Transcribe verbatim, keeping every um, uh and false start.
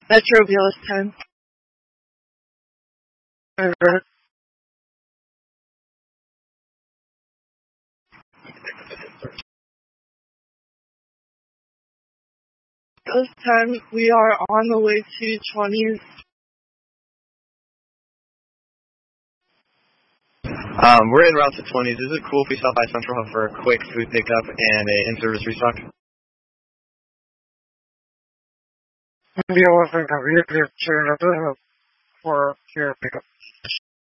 Metro B L S ten. Over. This time we are on the way to twenties. Um, we're en route to twenties. Is it cool if we stop by Central Hub for a quick food pickup and a in-service restock? The elephant can be clear for here pickup.